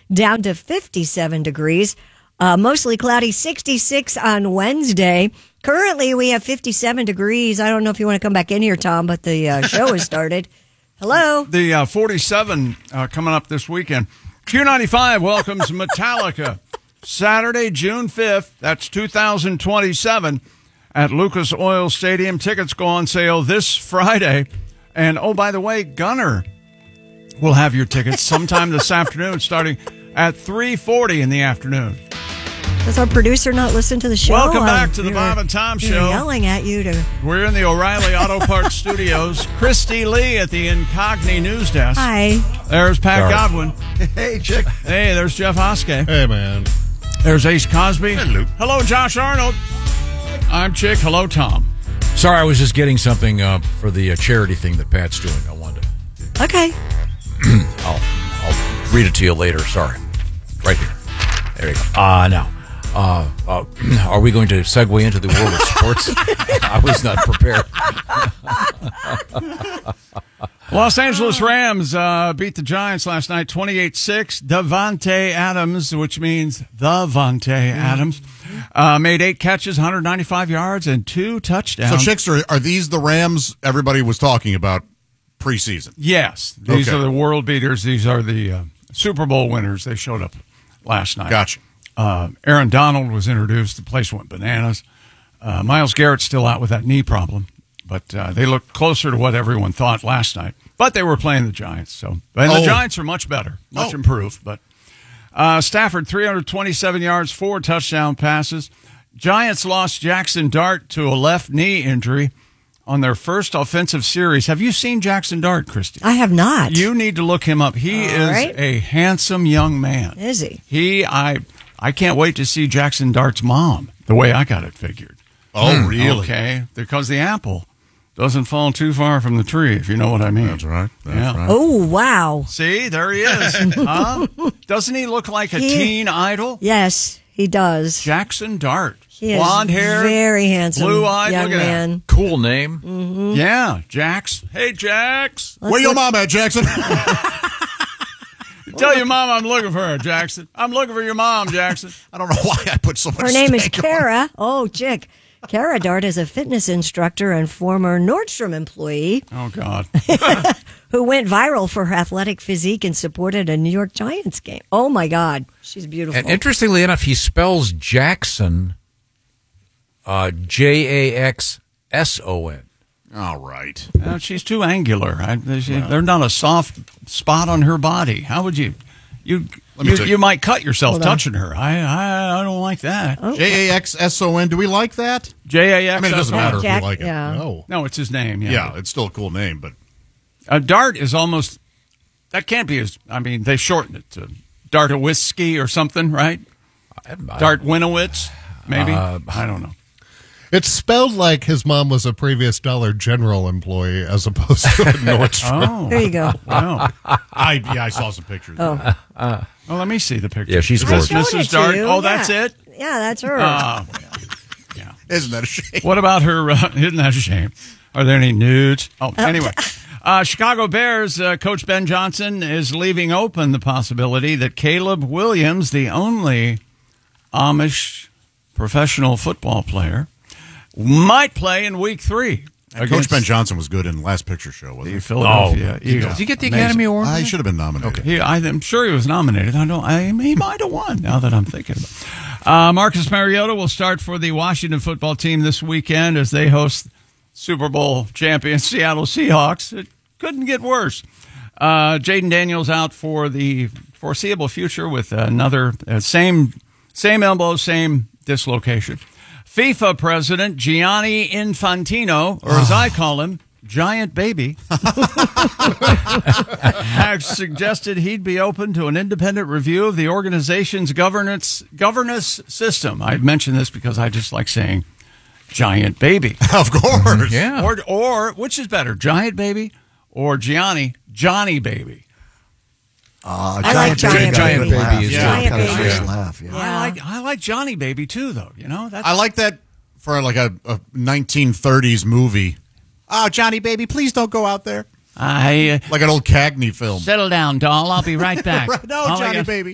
down to 57 degrees. Mostly cloudy, 66 on Wednesday. Currently, we have 57 degrees. I don't know if you want to come back in here, Tom, but the show has started. Hello. The 47 coming up this weekend. Q95 welcomes Metallica Saturday, June 5th. That's 2027 at Lucas Oil Stadium. Tickets go on sale this Friday. And, oh, by the way, Gunner will have your tickets sometime this afternoon starting at 3:40 in the afternoon. Does our producer not listen to the show? Welcome back to the Bob and Tom Show. Yelling at you to... We're in the O'Reilly Auto Parts Studios. Christy Lee at the Incogni News Desk. Hi. There's Pat Godwin. Hey, Chick. Hey, there's Jeff Hoske. Hey, man. There's Ace Cosby. Hello. Hello, Josh Arnold. I'm Chick. Hello, Tom. Sorry, I was just getting something for the charity thing that Pat's doing. I wanted to... Okay. I'll read it to you later. Sorry. Right here. There you go. Now. Are we going to segue into the world of sports? I was not prepared. Los Angeles Rams beat the Giants last night 28-6. Davante Adams, which means the Vontae Adams, made 8 catches, 195 yards, and 2 touchdowns. So, Chicks, are these the Rams everybody was talking about preseason? Yes. These are the world beaters. These are the Super Bowl winners. They showed up last night. Gotcha. Aaron Donald was introduced. The place went bananas. Myles Garrett's still out with that knee problem, but they looked closer to what everyone thought last night. But they were playing the Giants, and the Giants are much better, much improved. But Stafford, 327 yards, 4 touchdown passes. Giants lost Jackson Dart to a left knee injury on their first offensive series. Have you seen Jackson Dart, Christy? I have not. You need to look him up. He is a handsome young man. Is he? I can't wait to see Jackson Dart's mom, the way I got it figured. Oh, really? Okay, because the apple doesn't fall too far from the tree, if you know what I mean. That's right. Right. Oh, wow. See, there he is. Huh? Doesn't he look like a teen idol? Yes, he does. Jackson Dart. He is blonde hair. Very handsome. Blue-eyed. Young Look at man. that. Cool name. Mm-hmm. Yeah, Jax. Hey, Jax. Where your mom at, Jackson? Tell your mom I'm looking for her, Jackson. I'm looking for your mom, Jackson. I don't know why I put so much Her name is stank on Kara. Oh, chick. Kara Dart is a fitness instructor and former Nordstrom employee Oh, God. who went viral for her athletic physique and supported a New York Giants game. Oh, my God. She's beautiful. And interestingly enough, he spells Jackson Jaxson. All right. She's too angular. There's not a soft spot on her body. How would you might cut yourself touching her. I don't like that. Oh. Jaxson. Do we like that? Jax. I mean, it doesn't matter if Jack, we like it. yeah. No, it's his name. Yeah, it's still a cool name, but Dart is almost. That can't be his. I mean, they shortened it to Dartowitsky or something, right? Dart Winowitz, maybe. I don't know. It's spelled like his mom was a previous Dollar General employee as opposed to a Nordstrom. Oh, There you go. wow. I saw some pictures. Oh. Well, let me see the picture. Yeah, she's Is gorgeous. this Showed it Mrs. Dart. to you. Oh, Yeah. that's it. Yeah, that's her. Yeah. Isn't that a shame? What about her? Isn't that a shame? Are there any nudes? Oh, anyway. Chicago Bears coach Ben Johnson is leaving open the possibility that Caleb Williams, the only Amish professional football player, might play in Week 3. Coach Ben Johnson was good in the last picture show, wasn't The he? Philadelphia Eagles. Did he get the Academy Award? I should have been nominated. I'm sure he was nominated. He might have won. Now that I'm thinking about it. Marcus Mariota will start for the Washington football team this weekend as they host Super Bowl champion Seattle Seahawks. It couldn't get worse. Jaden Daniels out for the foreseeable future with another same elbow, same dislocation. FIFA president Gianni Infantino, or as I call him, Giant Baby, has suggested he'd be open to an independent review of the organization's governance system. I mention this because I just like saying Giant Baby. Of course. Yeah. Or which is better, Giant Baby or Johnny Baby? I like Giant Giant Baby. Baby is Giant kind of Baby. nice laugh. Yeah. I like Johnny Baby too, though. You know, that's I like that for like a 1930s movie. Oh, Johnny Baby, please don't go out there. I Like an old Cagney film. settle down, doll. I'll be right back. No, All I Johnny got- Baby.